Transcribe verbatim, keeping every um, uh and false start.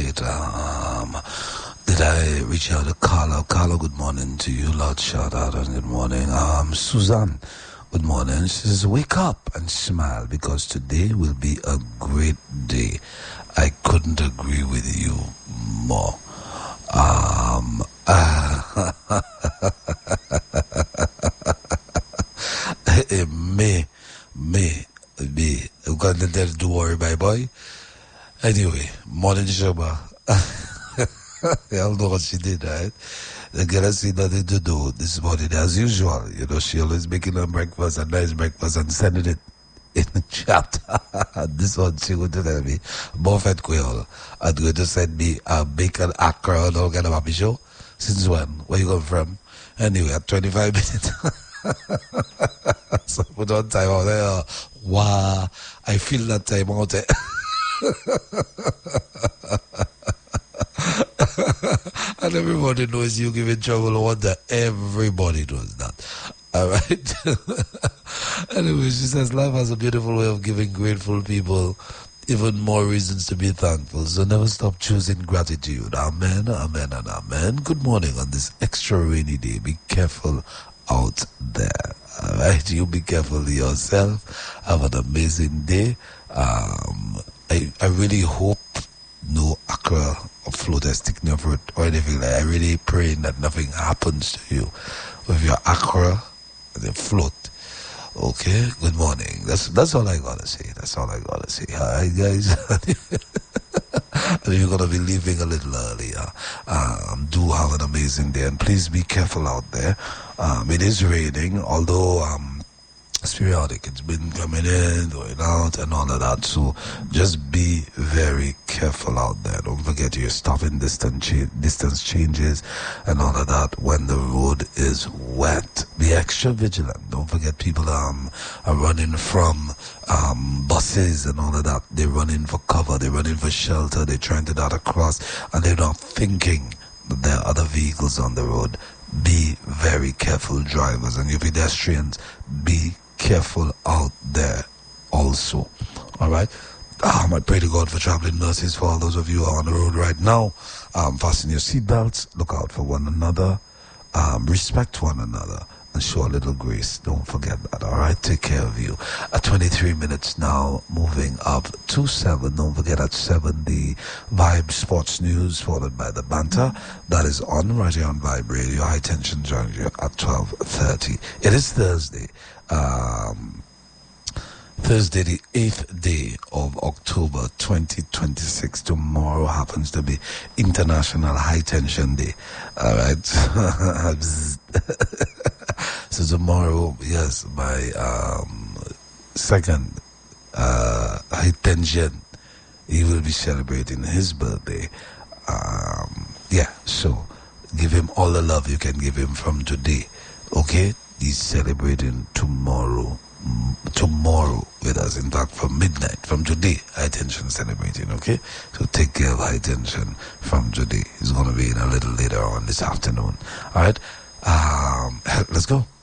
right. Um, did I reach out to Carla? Carla, good morning to you. Loud shout out and good morning. Um, Suzanne, good morning. She says, wake up and smile because today will be a great day. I couldn't agree with you more. Um, uh, me, me, me. I'm going to tell you, don't worry, bye boy. Anyway, morning Shoba. Y'all know what she did, right? The girl has seen nothing to do this morning as usual. You know, she always making her breakfast, a nice breakfast, and sending it in the chat. This one, she would tell me, Buffett Quail, and going to send me a bacon accra and all kind of happy show. Since when? Where you come from? Anyway, at twenty-five minutes. So put on time out there. Wow, I feel that time out there. And everybody knows you giving trouble. No wonder everybody knows that. All right. Anyway, she says life has a beautiful way of giving grateful people even more reasons to be thankful. So never stop choosing gratitude. Amen, amen, and amen. Good morning on this extra rainy day. Be careful out there. All right, you be careful yourself. Have an amazing day. Um, I I really hope no Accra or float or stick near fruit or anything like that. I really praying that nothing happens to you with your Accra and the float. Okay, good morning. That's that's all I gotta say. That's all I gotta say. Hi guys. You're gonna be leaving a little earlier. Um, do have an amazing day and please be careful out there. Um, it is raining, although um it's periodic. It's been coming in, going out, and all of that. So just be very careful out there. Don't forget your stopping distance, cha- distance changes and all of that when the road is wet. Be extra vigilant. Don't forget people um, are running from um, buses and all of that. They're running for cover. They're running for shelter. They're trying to dart across, and they're not thinking that there are other vehicles on the road. Be very careful, drivers, and your pedestrians. Be careful out there also. All right. Um, I pray to God for traveling nurses for all those of you who are on the road right now. Um, fasten your seatbelts, look out for one another, um, respect one another, and show a little grace. Don't forget that. All right. Take care of you. At twenty-three minutes now, moving up to seven. Don't forget at seven the Vibe Sports News followed by the banter that is on right here on Vibe Radio. High Tension joins you at twelve thirty. It is Thursday. Um, Thursday, the eighth day of October, twenty twenty-six. Tomorrow happens to be International High Tension Day. All right. So tomorrow, yes, my um, second uh, High Tension, he will be celebrating his birthday. Um, yeah, so give him all the love you can give him from today. Okay? He's celebrating tomorrow. Tomorrow with us, in fact, from midnight, from today, High Tension celebrating, okay? So take care of High Tension from today. It's going to be in a little later on this afternoon. All right? Um, let's go.